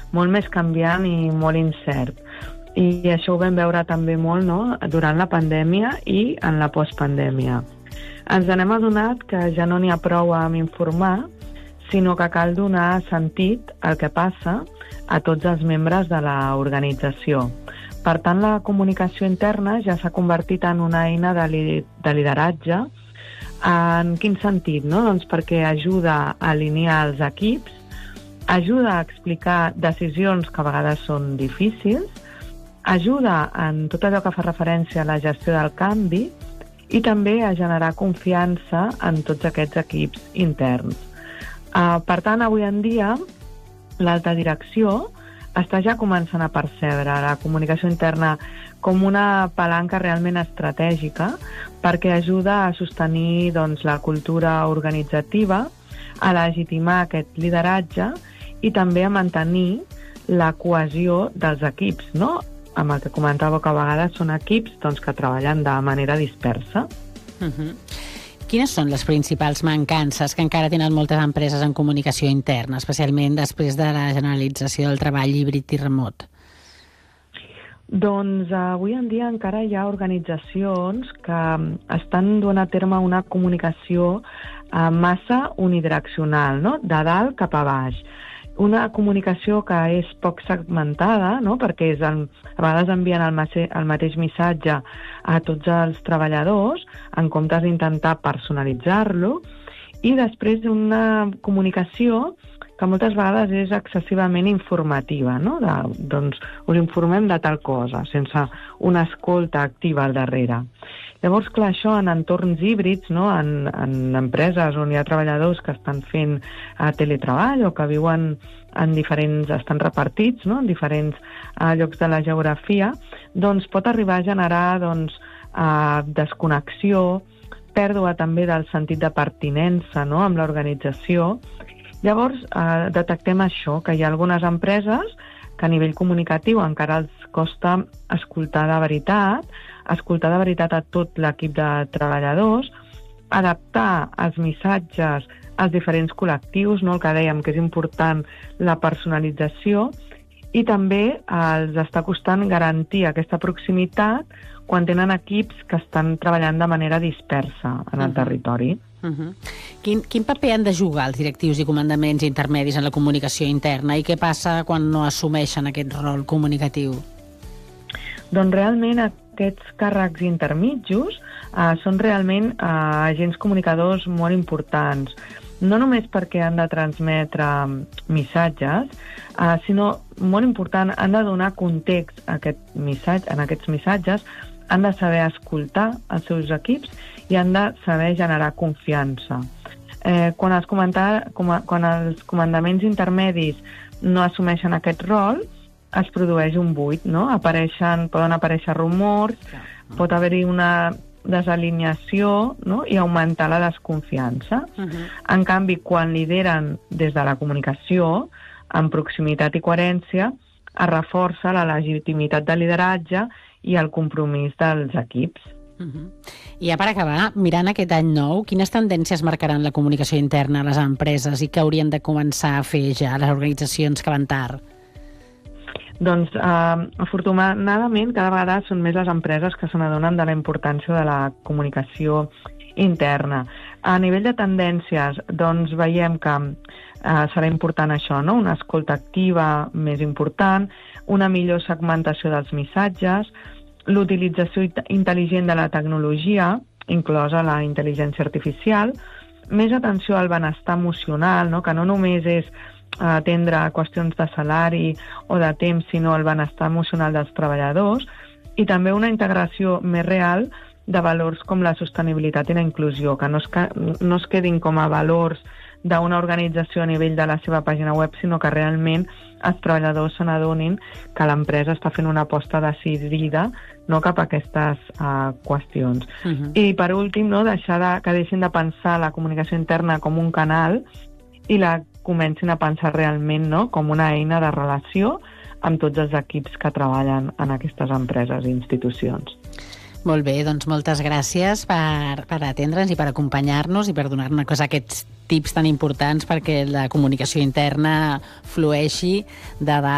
molt més canviant i molt incert. I això ho vam veure també molt, no?, durant la pandèmia i en la postpandèmia. Ens n'hem adonat que ja no n'hi ha prou amb informar, sinó que cal donar sentit al que passa a tots els membres de l'organització. Per tant, la comunicació interna ja s'ha convertit en una eina de lideratge. En quin sentit? No? Doncs perquè ajuda a alinear els equips, ajuda a explicar decisions que a vegades són difícils, ajuda en tot allò que fa referència a la gestió del canvi i també a generar confiança en tots aquests equips interns. Per tant, avui en dia, l'alta direcció està ja començant a percebre la comunicació interna com una palanca realment estratègica perquè ajuda a sostenir la cultura organitzativa, a legitimar aquest lideratge i també a mantenir la cohesió dels equips, no? Amb el que comentava que a vegades són equips que treballen de manera dispersa. Quines són les principals mancances que encara tenen moltes empreses en comunicació interna, especialment després de la generalització del treball híbrid i remot? Doncs avui en dia encara hi ha organitzacions que estan duent a terme una comunicació massa unidireccional, no?, de dalt cap a baix. Una comunicació que és poc segmentada, no?, perquè a vegades envien el mateix missatge a tots els treballadors en comptes d'intentar personalitzar-lo, i després una comunicació que moltes vegades és excessivament informativa, no? Doncs us informem de tal cosa, sense una escolta activa al darrere. Llavors, clar, això en entorns híbrids, no?, en empreses on hi ha treballadors que estan fent teletreball o que viuen estan repartits, no?, en diferents llocs de la geografia, doncs pot arribar a generar desconnexió, pèrdua també del sentit de pertinença, no?, amb l'organització. Llavors, detectem això, que hi ha algunes empreses que a nivell comunicatiu encara els costa escoltar de veritat a tot l'equip de treballadors, adaptar els missatges als diferents col·lectius, no?, el que dèiem que és important la personalització, i també els està costant garantir aquesta proximitat quan tenen equips que estan treballant de manera dispersa en el territori. Quin paper han de jugar els directius i comandaments intermedis en la comunicació interna i què passa quan no assumeixen aquest rol comunicatiu? Doncs realment aquests càrrecs intermitjos són realment agents comunicadors molt importants, no només perquè han de transmetre missatges, sinó, molt important, han de donar context a aquests missatges, han de saber escoltar els seus equips i han de saber generar confiança. Quan els comandaments intermedis no assumeixen aquest rol, es produeix un buit, no? Poden aparèixer rumors, pot haver-hi una desalineació, no?, i augmentar la desconfiança. En canvi, quan lideren des de la comunicació, amb proximitat i coherència, es reforça la legitimitat del lideratge i el compromís dels equips. I ja per acabar, mirant aquest any nou, quines tendències marcaran la comunicació interna a les empreses i què haurien de començar a fer ja les organitzacions que van tard? Doncs, afortunadament, cada vegada són més les empreses que se n'adonen de la importància de la comunicació interna. A nivell de tendències, doncs veiem que serà important això, no?, una escolta activa més important, una millor segmentació dels missatges, l'utilització intel·ligent de la tecnologia, inclosa la intel·ligència artificial, més atenció al benestar emocional, no?, que no només és atendre qüestions de salari o de temps, sinó el benestar emocional dels treballadors, i també una integració més real de valors com la sostenibilitat i la inclusió, que no es quedin com a valors d'una organització a nivell de la seva pàgina web, sinó que realment els treballadors se n'adonin que l'empresa està fent una aposta decidida, no, cap a aquestes qüestions. I per últim, no, que deixin de pensar la comunicació interna com un canal i la comencin a pensar realment, no, com una eina de relació amb tots els equips que treballen en aquestes empreses i institucions. Molt bé, doncs moltes gràcies per atendre'ns i per acompanyar-nos i per donar-nos aquests tips tan importants perquè la comunicació interna flueixi de dalt